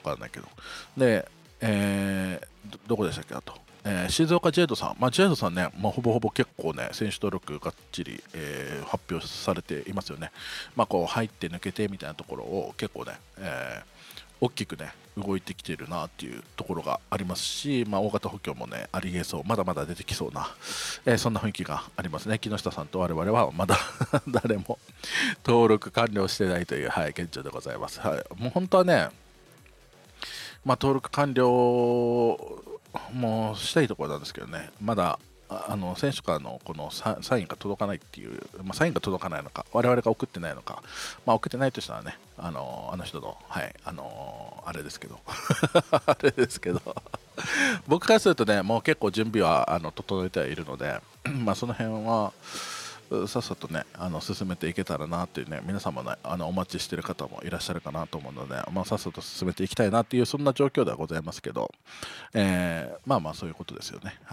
分からないけど。で、どこでしたっけ、あと、静岡ジェイドさん、ジェイドさんね、ほぼほぼ結構ね、選手登録がっちり、発表されていますよね。こう入って抜けてみたいなところを結構ね、大きくね動いてきてるなっていうところがありますし、大型補強もねありえそう、まだまだ出てきそうな、そんな雰囲気がありますね。木下さんと我々はまだ誰も登録完了してないという、現状でございます。もう本当はね、登録完了もしたいところなんですけどね、まだ選手からのこのサインが届かないっていう、サインが届かないのか、我々が送ってないのか、送ってないとしたらね、あの人の、あれですけど、あれですけど、僕からするとね、もう結構準備は整えてはいるので、その辺はさっさとね進めていけたらなっていうね、皆様ねお待ちしてる方もいらっしゃるかなと思うので、さっさと進めていきたいなっていう、そんな状況ではございますけど、そういうことですよね。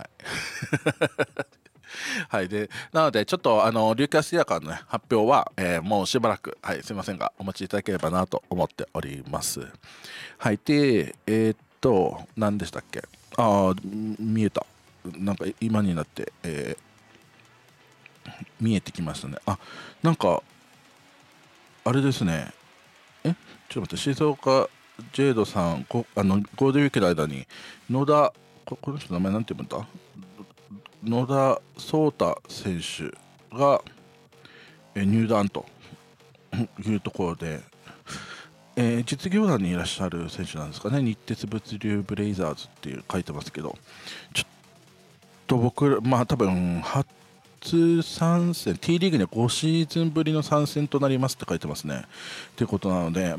でなのでちょっとリューカスティアからの、ね、発表は、もうしばらく、すいませんがお待ちいただければなと思っております。で何でしたっけ、見えた、なんか今になって、見えてきましたね。なんかあれですね、ちょっと待って、静岡ジェイドさん、ゴールデンウィークの間に野田、この人の名前なんて読むんだ、野田壮太選手が入団というところで、実業団にいらっしゃる選手なんですかね。日鉄物流ブレイザーズっていう書いてますけど、ちょっと僕多分初参戦 T リーグには5シーズンぶりの参戦となりますって書いてますね。ということなので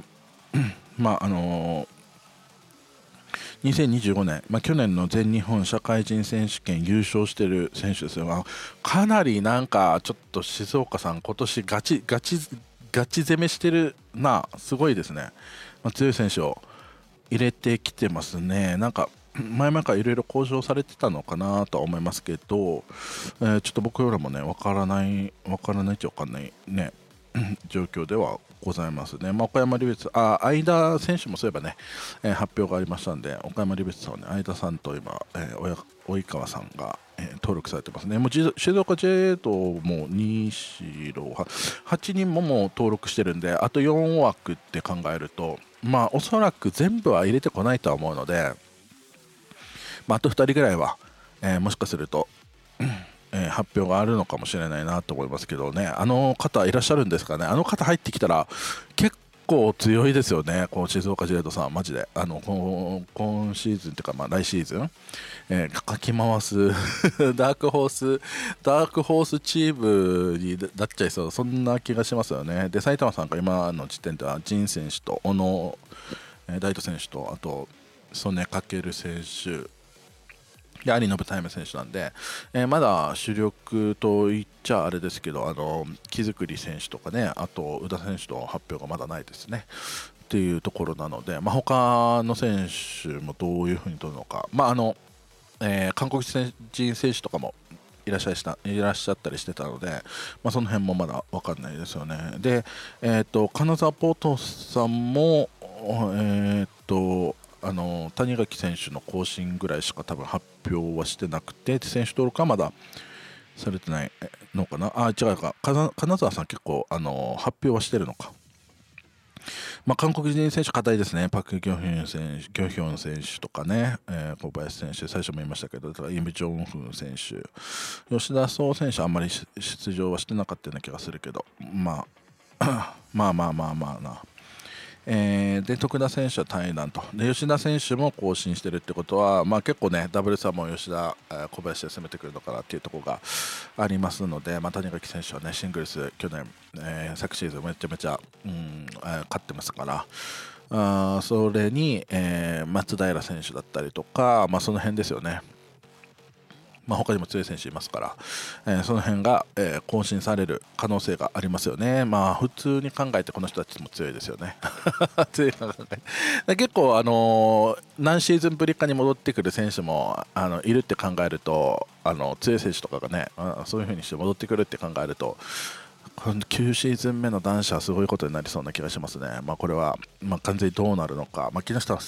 2025年、去年の全日本社会人選手権優勝してる選手ですよ。かなりなんかちょっと静岡さん今年ガチ攻めしてるな、すごいですね。強い選手を入れてきてますね。なんか前々からいろいろ交渉されてたのかなとは思いますけど、ちょっと僕らもね分からないっちゃ分かんないね状況ではございますね。岡山リベツ、相田選手もそういえばね、発表がありましたんで、岡山リベツさんはね、相田さんと今、及川さんが、登録されてますね。もう静岡 J とも西郎8人ももう登録してるんで、あと4枠って考えると、おそらく全部は入れてこないとは思うので、あと2人ぐらいは、もしかすると、発表があるのかもしれないなと思いますけどね。あの方いらっしゃるんですかね。あの方入ってきたら結構強いですよね、この静岡ジェイドさん、マジで今シーズンというか、来シーズン、かき回すダークホースチームになっちゃいそう、そんな気がしますよね。で、埼玉さんが今の時点では陣選手と小野大斗選手と、あと曽根翔選手で、有信タイム選手なんで、まだ主力と言っちゃあれですけど、木造選手とかね、あと宇田選手の発表がまだないですねっていうところなので、他の選手もどういうふうに取るのか、韓国人選手とかもいらっしゃったりしてたので、その辺もまだ分かんないですよね。で、金沢ポートさんも、谷垣選手の更新ぐらいしか多分発表はしてなくて、選手登録はまだされてないのかな。違うか、金沢さん結構発表はしてるのか。韓国人選手課題ですね。パク・ギョヒョン選手とかね、小林選手、最初も言いましたけど、イム・ジョンフン選手、吉田壮選手あんまり出場はしてなかったような気がするけど、まあな。で、徳田選手は単位弾と。で、吉田選手も更新してるってことは、結構ね、ダブルスはもう吉田、小林で攻めてくるのかなっていうところがありますので、谷垣選手はね、シングルス、去年、昨シーズンめちゃめちゃ、勝ってますから、それに、松平選手だったりとか、その辺ですよね。他にも強い選手いますから、その辺が、更新される可能性がありますよね。普通に考えてこの人たちも強いですよね。強い考え結構、何シーズンぶりかに戻ってくる選手もいるって考えると、強い選手とかがね、そういう風にして戻ってくるって考えると、この9シーズン目の男子はすごいことになりそうな気がしますね。これは、完全にどうなるのか、木下